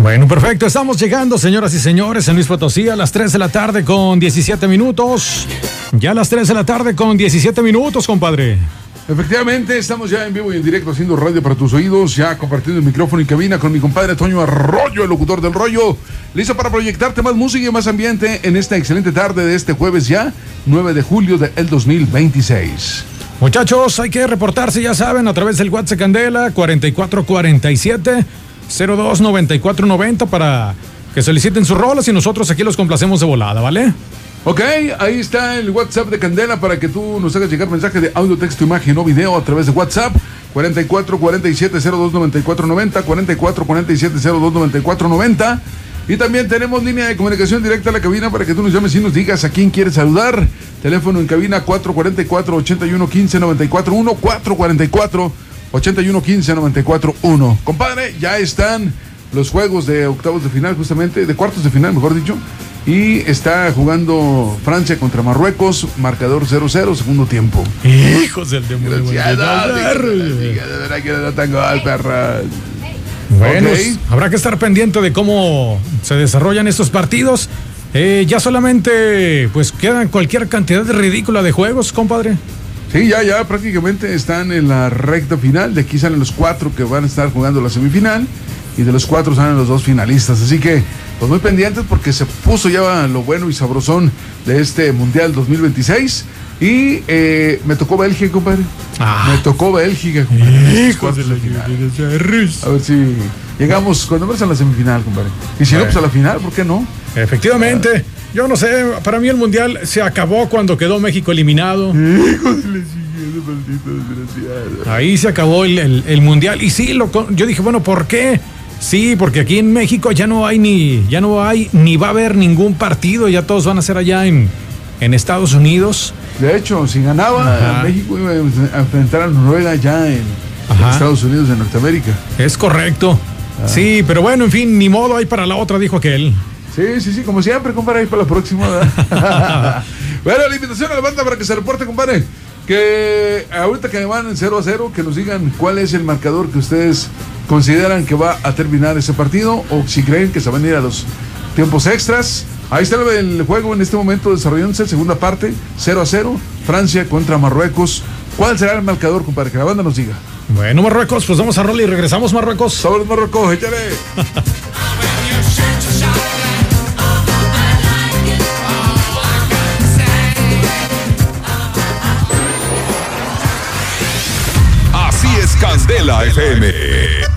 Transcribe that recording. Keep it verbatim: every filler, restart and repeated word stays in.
Bueno, perfecto. Estamos llegando, señoras y señores, en Luis Potosí a las tres de la tarde con diecisiete minutos. Ya a las tres de la tarde con diecisiete minutos, compadre. Efectivamente, estamos ya en vivo y en directo haciendo radio para tus oídos, ya compartiendo el micrófono y cabina con mi compadre Toño Arroyo, el locutor del rollo, listo para proyectarte más música y más ambiente en esta excelente tarde de este jueves ya, nueve de julio del dos mil veintiséis. Muchachos, hay que reportarse, ya saben, a través del WhatsApp Candela cuarenta y cuatro cuarenta y siete cero dos noventa y cuatro noventa para que soliciten sus rolas y nosotros aquí los complacemos de volada, ¿vale? Ok, ahí está el WhatsApp de Candela para que tú nos hagas llegar mensaje de audio, texto, imagen o video a través de WhatsApp. cuarenta y cuatro cuarenta y siete cero dos noventa y cuatro noventa, cuarenta y cuatro cuarenta y siete cero dos noventa y cuatro noventa. Y también tenemos línea de comunicación directa a la cabina para que tú nos llames y nos digas a quién quieres saludar. Teléfono en cabina cuatro cuatro cuatro, ocho uno uno cinco, nueve cuatro uno, cuatro cuatro cuatro, ocho uno uno cinco, nueve cuatro uno. Compadre, ya están los juegos de octavos de final, justamente, de cuartos de final, mejor dicho. Y está jugando Francia contra Marruecos, marcador cero cero, segundo tiempo. Hijos del demonio. Bueno, okay. Habrá que estar pendiente de cómo se desarrollan estos partidos. Eh, ya solamente, pues, quedan cualquier cantidad de ridícula de juegos, compadre. Sí, ya, ya prácticamente están en la recta final. De aquí salen los cuatro que van a estar jugando la semifinal. Y de los cuatro salen los dos finalistas. Así que, pues muy pendientes porque se puso ya lo bueno y sabrosón de este Mundial dos mil veintiséis. Y eh, me tocó Bélgica, compadre. Ah. Me tocó Bélgica, compadre. Hijos de la final. A ver si llegamos cuando vamos a la semifinal, compadre. Y si bueno. no, pues a la final, ¿por qué no? Efectivamente. Ah. Yo no sé, para mí el Mundial se acabó cuando quedó México eliminado. Hijos de la siguiente, maldito desgraciado. Ahí se acabó el, el, el Mundial. Y sí, lo, yo dije, bueno, ¿por qué? Sí, porque aquí en México ya no hay ni, ya no hay, ni va a haber ningún partido, ya todos van a ser allá en, en Estados Unidos. De hecho, si ganaba, Ajá. México iba a enfrentar a Noruega ya en, en Estados Unidos de Norteamérica. Es correcto. Ah. Sí, pero bueno, en fin, ni modo, hay para la otra, dijo aquel. Sí, sí, sí, como siempre, compadre, ahí para la próxima. Bueno, la invitación a la banda para que se reporte, compadre. Que ahorita que van en cero a cero, que nos digan cuál es el marcador que ustedes consideran que va a terminar ese partido, o si creen que se van a ir a los tiempos extras. Ahí está el juego en este momento desarrollándose, segunda parte, cero a cero, Francia contra Marruecos. ¿Cuál será el marcador, compadre? Que la banda nos diga. Bueno, Marruecos, pues vamos a rola y regresamos, Marruecos. Sabores Marruecos, échale. Así es Candela F M.